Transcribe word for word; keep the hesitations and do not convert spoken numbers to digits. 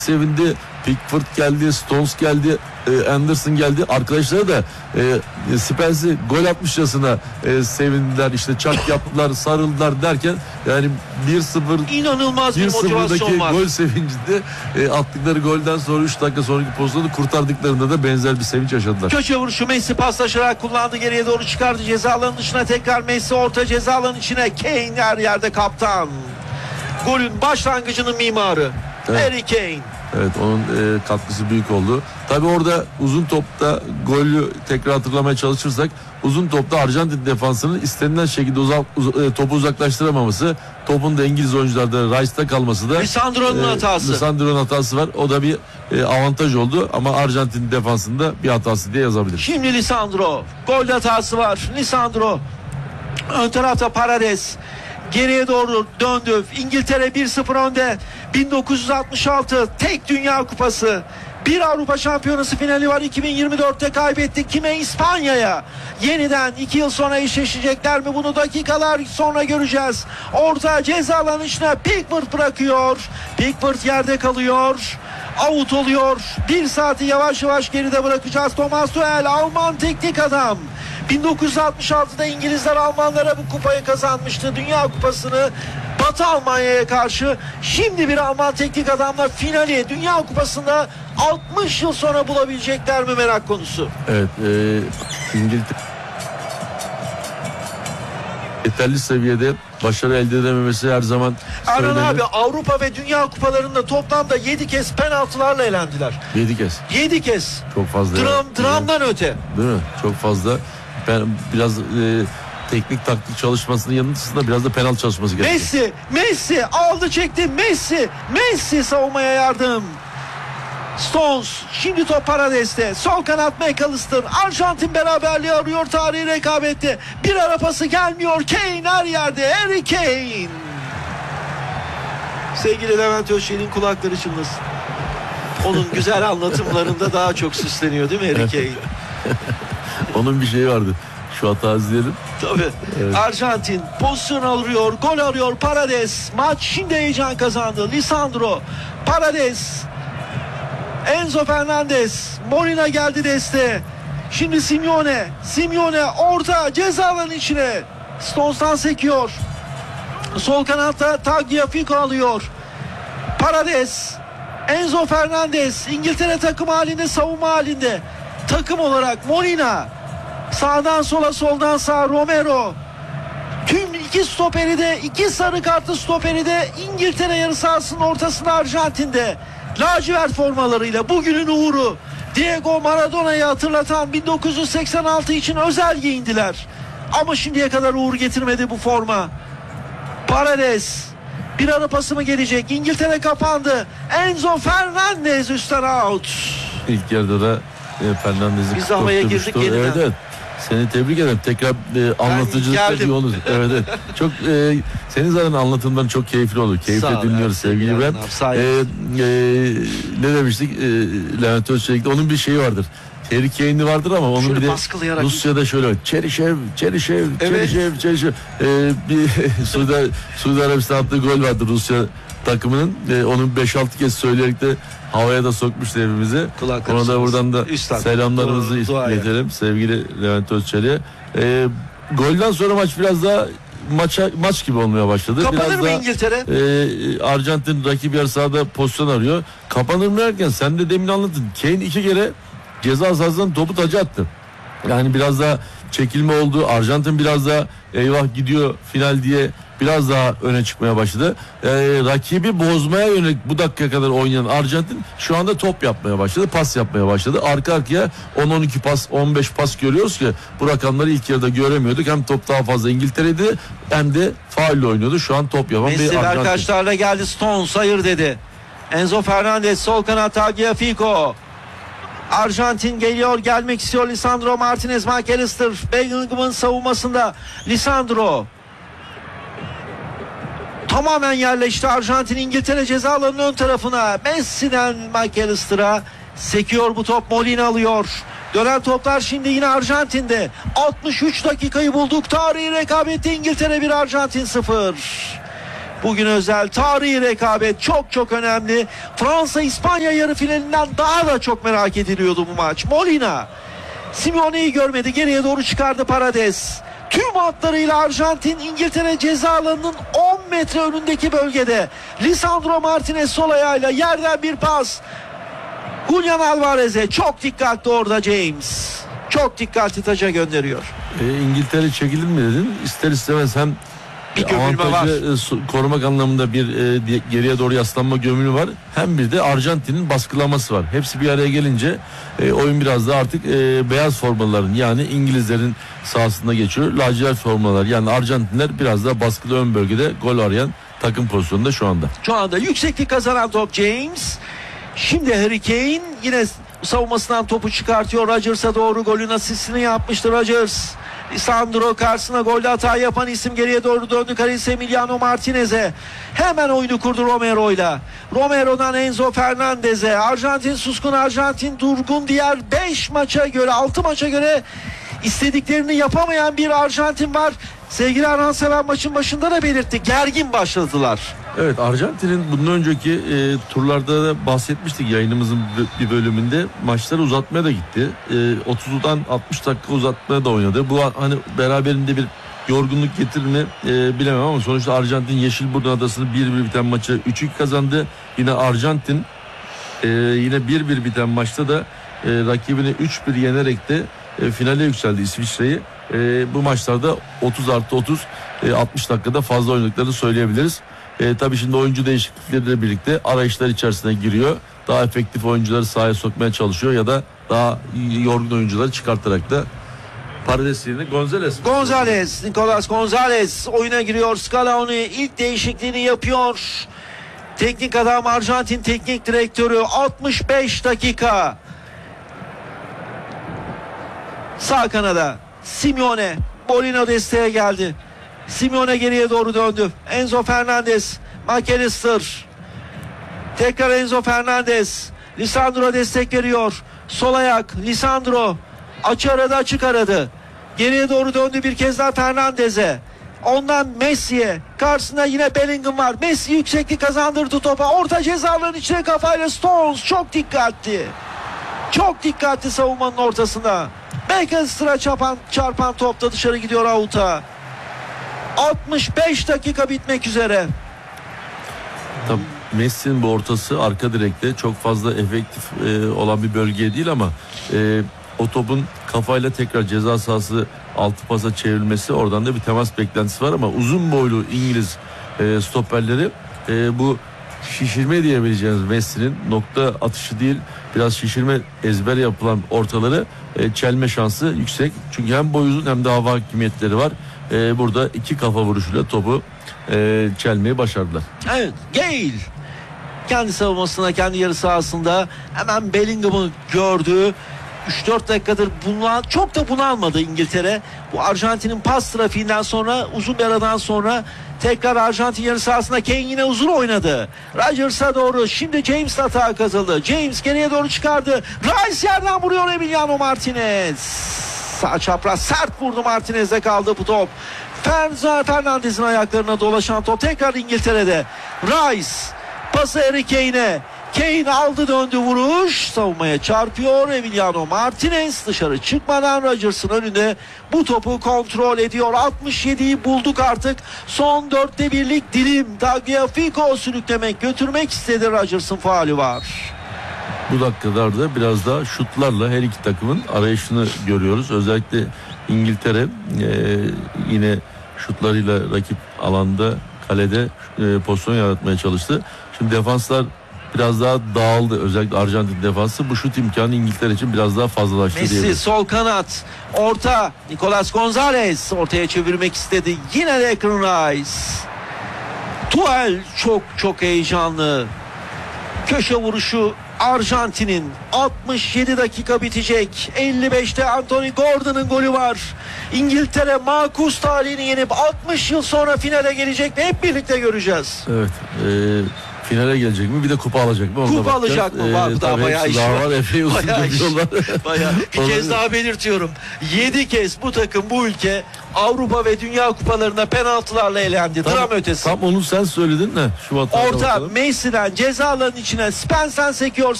sevindi. Pickford geldi, Stones geldi, Anderson geldi. Arkadaşları da e, Spence'i gol atmışçasına e, sevindiler. İşte çak yaptılar, sarıldılar derken yani bir sıfır inanılmaz bir motivasyon var. Gol sevincinde e, attıkları golden sonra üç dakika sonraki pozisyonu kurtardıklarında da benzer bir sevinç yaşadılar. Köşe vuruşu Messi paslaşarak kullandı, geriye doğru çıkardı. Ceza alanının dışına tekrar Messi, orta ceza alanının içine. Kane her yerde kaptan. Golün başlangıcının mimarı evet. Harry Kane. Evet, onun e, katkısı büyük oldu. Tabii orada uzun topta golü tekrar hatırlamaya çalışırsak, uzun topta Arjantin defansının istenilen şekilde uzak, uz, e, topu uzaklaştıramaması, topun da İngiliz oyuncularda Rice'da kalması da Lisandro'nun e, hatası. Lisandro'nun hatası var. O da bir e, avantaj oldu ama Arjantin defansında bir hatası diye yazabiliriz. Şimdi Lisandro, gol hatası var. Lisandro, ön tarafta Paredes. Geriye doğru döndü. İngiltere bir sıfır önde. bin dokuz yüz altmış altı tek Dünya Kupası. Bir Avrupa Şampiyonası finali var. iki bin yirmi dörtte kaybetti. Kime? İspanya'ya. Yeniden iki yıl sonra eşleşecekler mi? Bunu dakikalar sonra göreceğiz. Orta ceza alanı içine Pickford bırakıyor. Pickford yerde kalıyor. Out oluyor. Bir saati yavaş yavaş geride bırakacağız. Thomas Tuchel, Alman teknik adam. bin dokuz yüz altmış altıda İngilizler Almanlara bu kupayı kazanmıştı. Dünya Kupası'nı Batı Almanya'ya karşı. Şimdi bir Alman teknik adamla finali Dünya Kupası'nda altmış yıl sonra bulabilecekler mi merak konusu. Evet, e, İngiltere yeterli seviyede başarı elde edememesi her zaman Erhan abi, Avrupa ve Dünya Kupalarında toplamda yedi kez penaltılarla elendiler. yedi kez. yedi kez. Çok fazla. Dram, dramdan öte. Değil mi? Çok fazla. Ben biraz e, teknik taktik çalışmasının yanında biraz da penaltı çalışması gerekiyor. Messi, Messi aldı çekti. Messi, Messi savunmaya yardım. Stones, şimdi top Parades'te. Sol kanat McAllister. Arjantin beraberliği arıyor tarihi rekabette. Bir ara pası gelmiyor. Kane her yerde. Harry Kane. Sevgili Levent Özçelik'in kulakları çınlasın. Onun güzel anlatımlarında daha çok süsleniyor değil mi Harry Kane? Onun bir şeyi vardı. Şu hata izleyelim. Tabii. Evet. Arjantin pozisyon alıyor, gol arıyor Paredes. Maç şimdi heyecan kazandı. Lisandro, Paredes, Enzo Fernandez, Molina geldi desteğe. Şimdi Simeone, Simeone orta ceza alanı içine. Stones'tan sekiyor. Sol kanatta Tagliafico alıyor. Paredes, Enzo Fernandez, İngiltere takım halinde, savunma halinde. Takım olarak Molina, sağdan sola, soldan sağa Romero. Tüm iki stoperi de, iki sarı kartlı stoperi de İngiltere yarı sahasının ortasında Arjantin'de. Lacivert formalarıyla bugünün uğuru. Diego Maradona'yı hatırlatan bin dokuz yüz seksen altı için özel giyindiler. Ama şimdiye kadar uğur getirmedi bu forma. Paredes. Bir ara pası mı gelecek? İngiltere kapandı. Enzo Fernandez üstten out. İlk yarıda da e, Fernandez'i biz havaya girdik yeniden. Evet, evet. Seni tebrik ederim. Tekrar e, anlatıcılıkta iyi olur. Evet, evet. Çok e, senin zaten anlatımların çok keyifli olur. Keyifle dinliyoruz sevgili İbrahim. E, e, ne demiştik? E, Levent Özçelik'te onun bir şeyi vardır. Harry Kane'i vardır ama onun şöyle bir de Rusya'da şöyle Çerişev, Çerişev, evet. Çerişev, Çerişev. E, bir Suudi, Suudi Arabistan attığı gol vardır Rusya takımının. E, onu beş altı kez söyleyerek de havaya da sokmuştu evimize. Ona da buradan da Üstad. selamlarımızı iletelim sevgili Levent Özçelik'e. E, golden sonra maç biraz daha maça, maç gibi olmaya başladı. Kapanır biraz mı daha, İngiltere? E, Arjantin rakip yarı sahada pozisyon arıyor. Kapanır mı derken sen de demin anlattın. Kane iki kere ceza sahasından topu taca attı. Yani biraz daha çekilme oldu. Arjantin biraz daha eyvah gidiyor final diye biraz daha öne çıkmaya başladı. Ee, rakibi bozmaya yönelik bu dakika kadar oynayan Arjantin şu anda top yapmaya başladı. Pas yapmaya başladı. Arka arkaya on on iki pas, on beş pas görüyoruz ki bu rakamları ilk yarıda göremiyorduk. Hem top daha fazla İngiltere'de hem de faulle oynuyordu. Şu an top yapan Messi bir Arjantin. Messi verkaçlarla geldi. Stones hayır dedi. Enzo Fernandez sol kanat Tagliafico. Arjantin geliyor, gelmek istiyor. Lisandro Martinez, McAllister, Bellingham'ın savunmasında. Lisandro tamamen yerleşti. Arjantin İngiltere ceza alanının ön tarafına. Messi'den McAllister'a sekiyor bu top. Molina alıyor. Dönen toplar şimdi yine Arjantin'de. altmış üç dakikayı bulduk. Tarihi rekabette İngiltere bir, Arjantin sıfır. Bugün özel tarihi rekabet çok çok önemli. Fransa-İspanya yarı finalinden daha da çok merak ediliyordu bu maç. Molina Simeone'yi görmedi, geriye doğru çıkardı Paredes. Tüm hatlarıyla Arjantin İngiltere ceza alanının on metre önündeki bölgede. Lisandro Martinez sol ayağıyla yerden bir pas. Julian Alvarez'e çok dikkatli orada James. Çok dikkatli taca gönderiyor. E, İngiltere çekilir mi dedin? İster istemez hem bir gömülme var. E, korumak anlamında bir e, geriye doğru yaslanma gömülü var. Hem bir de Arjantin'in baskılaması var. Hepsi bir araya gelince e, oyun biraz da artık e, beyaz formaların, yani İngilizlerin sahasında geçiyor. Lacivert formalar, yani Arjantinler biraz daha baskılı ön bölgede gol arayan takım pozisyonunda şu anda. Şu anda yükseklik kazanan top James. Şimdi Harry Kane yine savunmasından topu çıkartıyor. Rodgers'a doğru golün asistini yapmıştı Rodgers. Lisandro karşısına golde hata yapan isim geriye doğru döndü. Kalesi Emiliano Martinez'e. Hemen oyunu kurdu Romero'yla. Romero'dan Enzo Fernandez'e. Arjantin suskun, Arjantin durgun. Diğer beş maça göre, altı maça göre istediklerini yapamayan bir Arjantin var. Sevgili Arhan Seven maçın başında da belirtti. Gergin başladılar. Evet, Arjantin'in bundan önceki e, turlarda da bahsetmiştik yayınımızın bir bölümünde. Maçları uzatmaya da gitti. E, otuzdan altmış dakika uzatmaya da oynadı. Bu hani beraberinde bir yorgunluk getirir mi e, bilemem ama sonuçta Arjantin Yeşilburnu Adası'nı bir bir biten maçı üç iki kazandı. Yine Arjantin e, yine bir bir biten maçta da e, rakibini üç bir yenerek de e, finale yükseldi İsviçre'yi. E, bu maçlarda otuz artı otuz e, altmış dakikada fazla oynadıklarını söyleyebiliriz. E, tabii şimdi oyuncu değişiklikleriyle birlikte arayışlar içerisine giriyor. Daha efektif oyuncuları sahaya sokmaya çalışıyor ya da daha yorgun oyuncuları çıkartarak da Paredes yerine Gonzalez. Gonzalez, Nicolas Gonzalez oyuna giriyor. Scaloni ilk değişikliğini yapıyor. Teknik adam Arjantin teknik direktörü. altmış beş dakika. Sağ kanada Simeone, Molina desteğe geldi. Simeone geriye doğru döndü. Enzo Fernandez, McAllister. Tekrar Enzo Fernandez. Lisandro destek veriyor. Sol ayak Lisandro. Açı aradı, açık aradı. Geriye doğru döndü bir kez daha Fernandez'e. Ondan Messi'ye. Karşısında yine Bellingham var. Messi yükseklik kazandırdı topa. Orta cezaların içine kafayla Stones. Çok dikkatli. Çok dikkatli savunmanın ortasında. McAllister'a çarpan, çarpan top da dışarı gidiyor out'a. altmış beş dakika bitmek üzere. Tabii Messi'nin bu ortası arka direkte çok fazla efektif e, olan bir bölge değil ama e, o topun kafayla tekrar ceza sahası altı pasa çevrilmesi, oradan da bir temas beklentisi var ama uzun boylu İngiliz e, stoperleri e, bu şişirme diyebileceğiniz Messi'nin nokta atışı değil, biraz şişirme ezber yapılan ortaları e, çelme şansı yüksek. Çünkü hem boy uzun hem de hava hakimiyetleri var. E, burada iki kafa vuruşuyla topu e, çelmeyi başardılar. Evet, Gale kendi savunmasına, kendi yarı sahasında hemen Bellingham'ı gördü. üç dört dakikadır bunlar çok da bunalmadı İngiltere. Bu Arjantin'in pas trafiğinden sonra, uzun bir aradan sonra tekrar Arjantin yarı sahasında Kane yine uzun oynadı. Rodgers'a doğru şimdi James hata kazandı. James geriye doğru çıkardı. Rice yerden vuruyor Emiliano Martinez. Sağ çapraz sert vurdu, Martinez'de kaldı bu top. Fernandez'in ayaklarına dolaşan top tekrar İngiltere'de. Rice pası Harry Kane'e. Kane aldı döndü, vuruş savunmaya çarpıyor. Emiliano Martinez dışarı çıkmadan Rodgers'ın önünde bu topu kontrol ediyor. altmış yediyi bulduk artık. Son dörtte birlik dilim. Tagliafico sürüklemek, götürmek istedi. Rodgers'ın faulü var. Bu dakikalarda biraz daha şutlarla her iki takımın arayışını görüyoruz. Özellikle İngiltere e, yine şutlarıyla rakip alanda, kalede e, pozisyon yaratmaya çalıştı. Şimdi defanslar biraz daha dağıldı. Özellikle Arjantin defansı bu şut imkanı İngiltere için biraz daha fazlalaştı. Messi sol kanat, orta, Nicolas Gonzalez ortaya çevirmek istedi. Yine Declan Rice. Tuel çok çok heyecanlı. Köşe vuruşu Arjantin'in. altmış yedi dakika bitecek. elli beşte Anthony Gordon'ın golü var. İngiltere makus talihini yenip altmış yıl sonra finale gelecek mi? Hep birlikte göreceğiz. Evet. E, Finale gelecek mi? Bir de kupa alacak mı? Onu kupa alacak mı? Var, ee, daha bayağı iş daha var. var. Epey uzun gidiyorlar. Bayağı. Bir kez daha belirtiyorum. yedi kez bu takım, bu ülke Avrupa ve Dünya kupalarına penaltılarla elendi. Tam, Dram ötesi. Tam onu sen söyledin de. Şubat Orta Messi'den ceza alanının içine Spencer sekiyor.